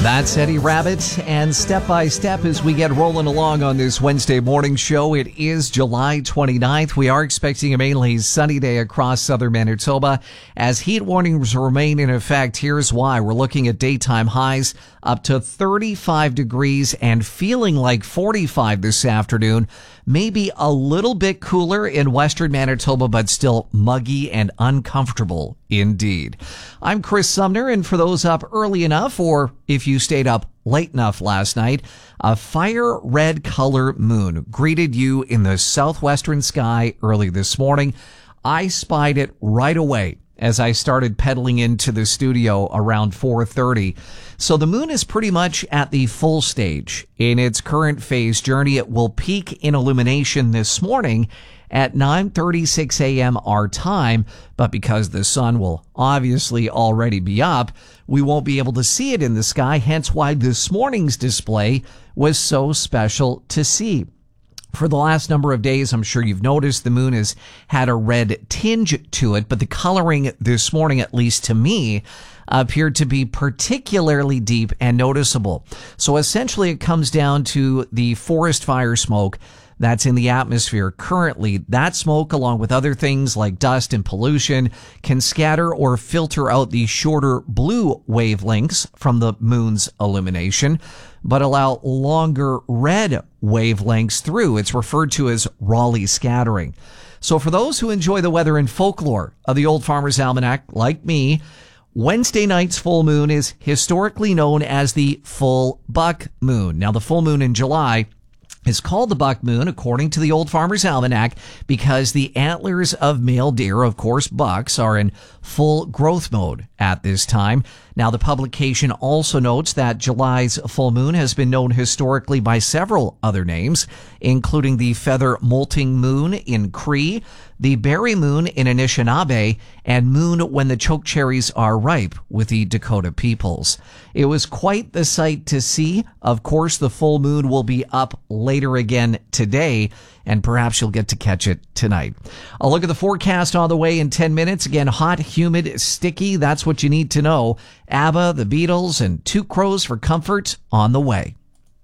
That's Eddie Rabbit, and step by step as we get rolling along on this Wednesday morning show. It is July 29th. We are expecting a mainly sunny day across southern Manitoba as heat warnings remain in effect. Here's why. We're looking at daytime highs up to 35 degrees and feeling like 45 this afternoon. Maybe a little bit cooler in western Manitoba, but still muggy and uncomfortable indeed. I'm Chris Sumner, and for those up early enough, or if you stayed up late enough last night, a fire red color moon greeted you in the southwestern sky early this morning. I spied it right away as I started pedaling into the studio around 4:30. So the moon is pretty much at the full stage in its current phase journey. It will peak in illumination this morning at 9:36 a.m. our time, but because the sun will obviously already be up, we won't be able to see it in the sky, hence why this morning's display was so special to see. For the last number of days, I'm sure you've noticed the moon has had a red tinge to it, but the coloring this morning, at least to me, appeared to be particularly deep and noticeable. So essentially it comes down to the forest fire smoke that's in the atmosphere currently. That smoke, along with other things like dust and pollution, can scatter or filter out the shorter blue wavelengths from the moon's illumination, but allow longer red wavelengths through. It's referred to as Rayleigh scattering. So for those who enjoy the weather and folklore of the Old Farmer's Almanac, like me, Wednesday night's full moon is historically known as the full buck moon. Now, the full moon in July is called the buck moon, according to the Old Farmer's Almanac, because the antlers of male deer, of course bucks, are in full growth mode at this time. Now, the publication also notes that July's full moon has been known historically by several other names, including the feather molting moon in Cree, the berry moon in Anishinaabe, and moon when the choke cherries are ripe with the Dakota peoples. It was quite the sight to see. Of course, the full moon will be up later again today, and perhaps you'll get to catch it tonight. I'll look at the forecast on the way in 10 minutes. Again, hot, humid, sticky. That's what you need to know. ABBA, the Beatles, and Two Crows for Comfort on the way.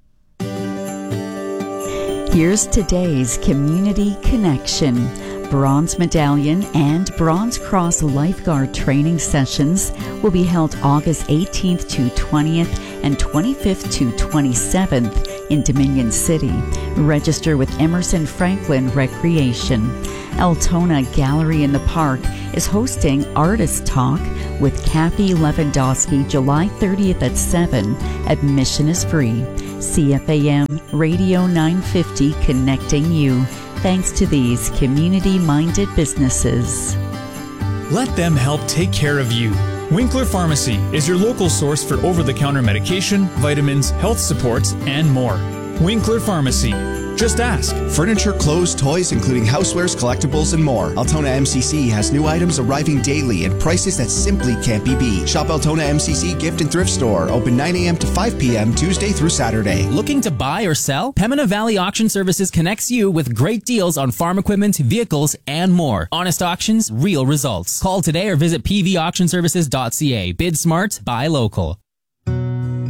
Here's today's Community Connection. Bronze Medallion and Bronze Cross Lifeguard training sessions will be held August 18th to 20th and 25th to 27th in Dominion City. Register with Emerson Franklin Recreation. Altona Gallery in the Park is hosting Artist Talk with Kathy Lewandowski July 30th at 7. Admission is free. CFAM Radio 950 connecting you. Thanks to these community-minded businesses. Let them help take care of you. Winkler Pharmacy is your local source for over-the-counter medication, vitamins, health supports, and more. Winkler Pharmacy. Just ask. Furniture, clothes, toys, including housewares, collectibles, and more. Altona MCC has new items arriving daily at prices that simply can't be beat. Shop Altona MCC Gift and Thrift Store. Open 9 a.m. to 5 p.m. Tuesday through Saturday. Looking to buy or sell? Pembina Valley Auction Services connects you with great deals on farm equipment, vehicles, and more. Honest auctions, real results. Call today or visit pvauctionservices.ca. Bid smart, buy local.